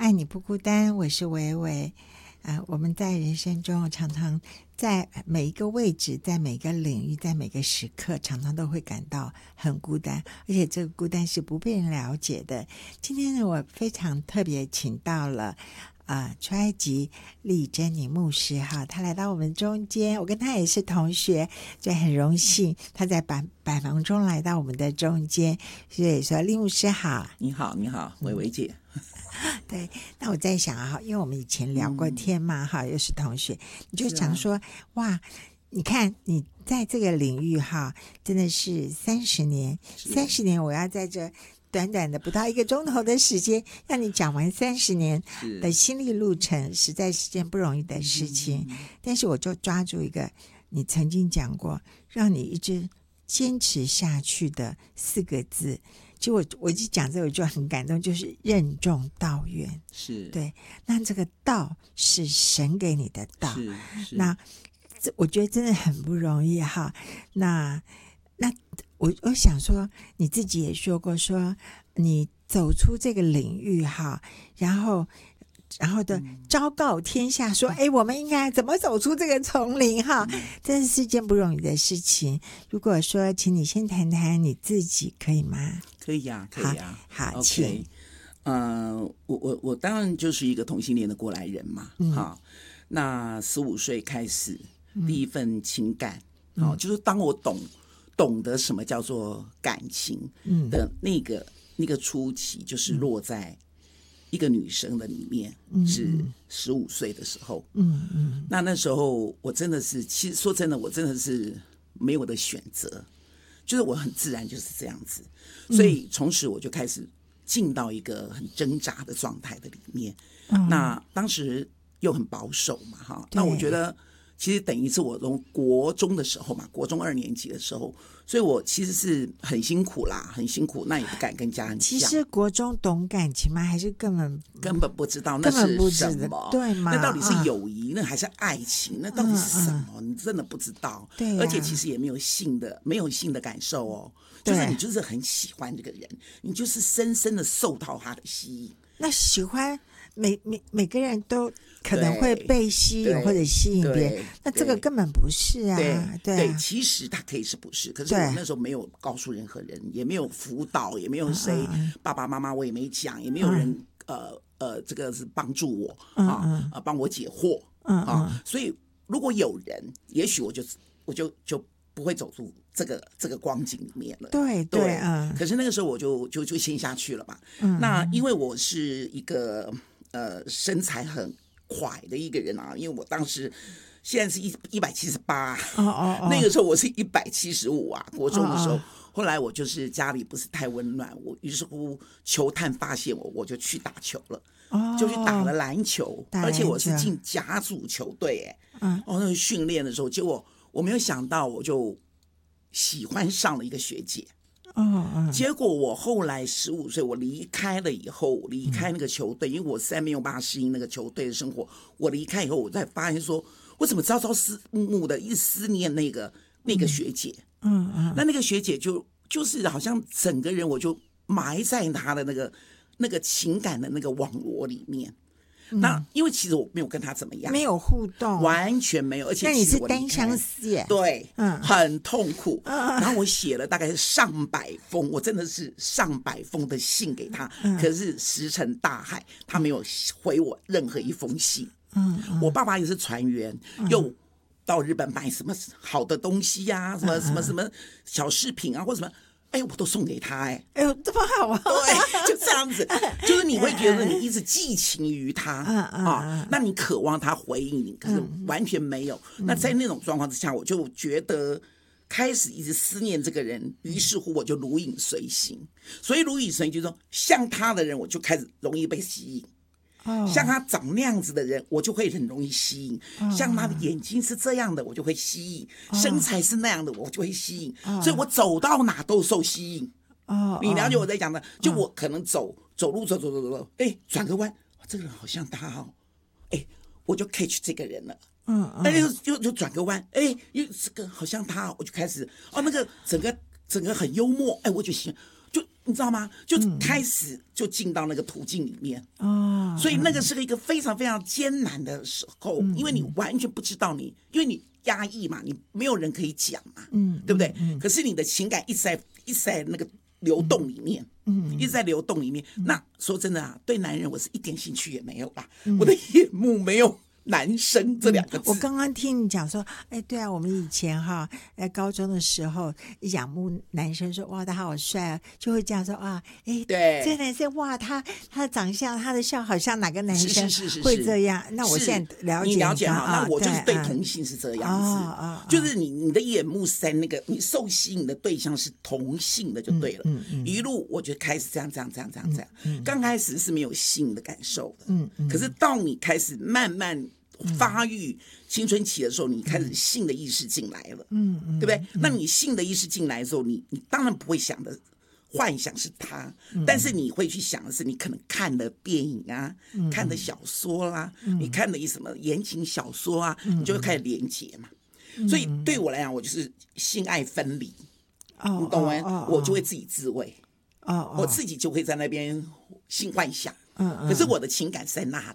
爱你不孤单，我是维维。我们在人生中常常在每一个位置，在每个领域，在每个时刻，常常都会感到很孤单，而且这个孤单是不被人了解的。今天呢，我非常特别请到了出埃及利珍妮牧师哈，他来到我们中间，我跟他也是同学，所以很荣幸他在百忙中来到我们的中间。所以说，利牧师好。 你好，你好，维维姐。 对，那我在想啊，因为我们以前聊过天嘛，哈，又是同学，你就想说，哇，你看你在这个领域哈，真的是30年，30年，我要在这短短的不到1个钟头的时间，让你讲完30年的心理路程，实在是件不容易的事情。但是我就抓住一个你曾经讲过，让你一直坚持下去的4个字。就我一讲这个我就很感动，就是任重道远。 是， 对，那这个道是神给你的道， 是那我觉得真的很不容易哈。那我想说，你自己也说过，说你走出这个领域哈，然后的昭告天下说，我们应该怎么走出这个丛林哈，真是件不容易的事情。如果说请你先谈谈你自己可以吗？ 可以呀，可以呀。 好， OK， 请。 我当然就是一个同性恋的过来人嘛，好，那15岁开始第一份情感，就是当我懂得什么叫做感情的那个初期，就是落在一个女生的里面，是15岁的时候，那时候我真的是，其实说真的，我真的是没有的选择，就是我很自然就是这样子，所以从此我就开始进到一个很挣扎的状态的里面。那当时又很保守嘛，哈，那我觉得其实等于是我从国中的时候嘛，国中2年级的时候，所以我其实是很辛苦啦，很辛苦，那也不敢跟家人讲。 其实国中懂感情吗？还是根本不知道那是什么？ 对吗？ 那到底是友谊，那还是爱情？那到底是什么？你真的不知道。 对， 而且其实也没有性的感受哦，就是你就是很喜欢这个人，你就是深深的受到他的吸引。 那喜欢每个人都可能会被吸引或者吸引别人，那这个根本不是啊。 对，其实他可以是不是？可是我那时候没有告诉任何人，也没有辅导，也没有谁爸爸妈妈我也没讲，也没有人这个是帮助我帮我解惑所以如果有人，也许我就不会走入这个光景里面了。对，可是那个时候我就陷下去了嘛。那因为我是一个身材很快的一个人啊，因为我当时现在是178，那个时候我是175啊，国中的时候。后来我就是家里不是太温暖，我于是乎球探发现我就去打球了，就去打了篮球，而且我是进甲组球队那个训练的时候，结果我没有想到我就喜欢上了一个学姐。结果我后来15岁，我离开了以后，离开那个球队，因为我实在没有办法适应那个球队的生活。我离开以后，我才发现说，我怎么朝朝暮的一直思念那个学姐。那个学姐就是好像整个人我就埋在她的那个情感的那个网络里面。那因为其实我没有跟他怎么样， 没有互动， 完全没有，而且那你是单相思耶？ 对，很痛苦。然后我写了大概上百封，我真的是上百封的信给他，可是石沉大海，他没有回我任何一封信。我爸爸也是船员，又到日本买什么好的东西呀，什么小饰品啊，或什么。我都送给他。 这么好啊！ 对，就这样子，就是你会觉得你一直寄情于他那你渴望他回应你，可是完全没有。那在那种状况之下，我就觉得开始一直思念这个人，于是乎我就如影随形。所以如影随形就是说，像他的人，我就开始容易被吸引。像他长那样子的人，我就会很容易吸引；像他的眼睛是这样的，我就会吸引；身材是那样的，我就会吸引。所以我走到哪都受吸引。你了解我在讲的？就我可能走路，转个弯，这个人好像他哦，我就 catch 这个人了。又转个弯，又这个好像他，我就开始那个整个很幽默，我就喜欢。 你知道吗？就开始就进到那个途径里面哦， 所以那个是一个非常非常艰难的时候，因为你完全不知道因为你压抑嘛，你没有人可以讲嘛，对不对？可是你的情感一直在那个流动里面，一直在流动里面。那说真的啊，对男人我是一点兴趣也没有啦，我的眼目没有男生这两个字。 我刚刚听你讲说，对啊，我们以前哈，高中的时候仰慕男生说，哇，他好帅啊，就会这样说啊， 对， 这男生哇，他的长相，他的笑好像哪个男生是会这样？那我现在了解， 你了解哈， 那我就是对同性是这样子，就是你的眼目是在那个你受吸引的对象是同性的就对了，一路我就开始这样，刚开始是没有性的感受的，可是到你开始慢慢发育青春期的时候，你开始性的意识进来了，对不对？那你性的意识进来的时候，你当然不会幻想是他，但是你会去想的是，你可能看的电影啊，看的小说啦，你看的什么言情小说啊，你就会开始连结嘛。所以对我来讲，我就是性爱分离，你懂吗？我就会自己自慰，我自己就会在那边性幻想。可是我的情感是在那里